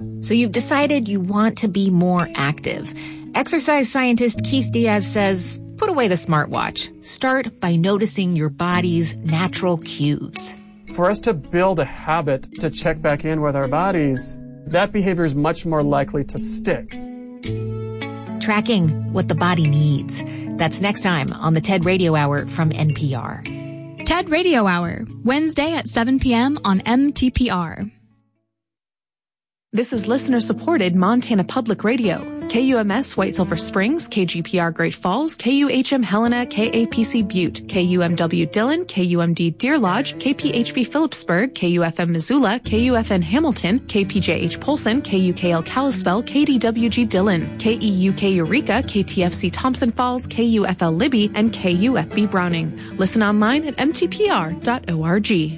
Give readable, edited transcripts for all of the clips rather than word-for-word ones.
So you've decided you want to be more active. Exercise scientist Keith Diaz says, put away the smartwatch. Start by noticing your body's natural cues. For us to build a habit to check back in with our bodies, that behavior is much more likely to stick. Tracking what the body needs. That's next time on the TED Radio Hour from NPR. TED Radio Hour, Wednesday at 7 p.m. on MTPR. This is listener-supported Montana Public Radio. KUMS White Silver Springs, KGPR Great Falls, KUHM Helena, KAPC Butte, KUMW Dillon, KUMD Deer Lodge, KPHB Phillipsburg, KUFM Missoula, KUFN Hamilton, KPJH Polson, KUKL Kalispell, KDWG Dillon, KEUK Eureka, KTFC Thompson Falls, KUFL Libby, and KUFB Browning. Listen online at mtpr.org.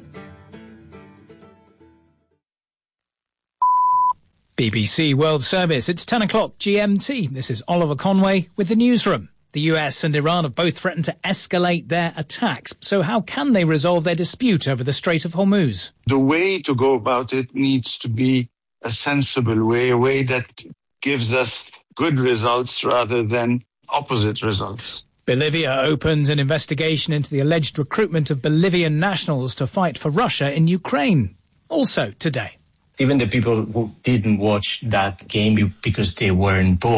BBC World Service. It's 10 o'clock GMT. This is Oliver Conway with the newsroom. The US and Iran have both threatened to escalate their attacks. So how can they resolve their dispute over the Strait of Hormuz? The way to go about it needs to be a sensible way, a way that gives us good results rather than opposite results. Bolivia opens an investigation into the alleged recruitment of Bolivian nationals to fight for Russia in Ukraine. Also today. Even the people who didn't watch that game because they weren't born